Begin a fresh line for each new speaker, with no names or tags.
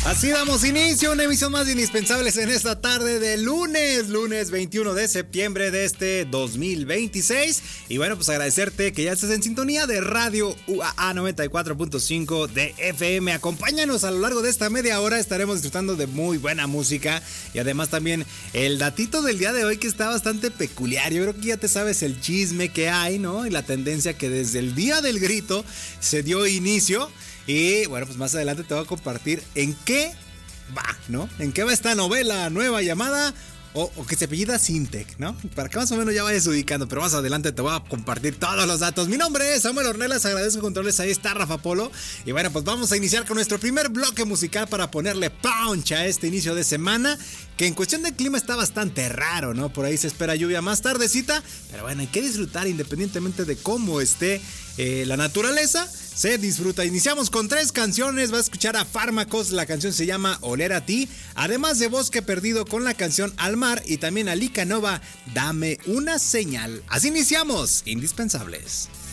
Así damos inicio a una emisión más de Indispensables en esta tarde de lunes 21 de septiembre de este 2026. Y bueno, pues agradecerte que ya estés en sintonía de Radio UAA 94.5 de FM. Acompáñanos a lo largo de esta media hora, estaremos disfrutando de muy buena música y además también el datito del día de hoy que está bastante peculiar. Yo creo que ya te sabes el chisme que hay, ¿no? Y la tendencia que desde el día del grito se dio inicio. Y bueno, pues más adelante te voy a compartir en qué va, ¿no? En qué va esta novela nueva llamada o que se apellida Sintec, ¿no? Para que más o menos ya vayas ubicando, pero más adelante te voy a compartir todos los datos. Mi nombre es Samuel Ornelas, agradezco controles, ahí está Rafa Polo. Y bueno, pues vamos a iniciar con nuestro primer bloque musical para ponerle punch a este inicio de semana, que en cuestión de clima está bastante raro, ¿no? Por ahí se espera lluvia más tardecita, pero bueno, hay que disfrutar independientemente de cómo esté la naturaleza. Se disfruta. Iniciamos con 3 canciones. Va a escuchar a Fármacos. La canción se llama Oler a ti. Además de Bosque Perdido con la canción Al Mar. Y también a Licanova, Dame una señal. Así iniciamos Indispensables.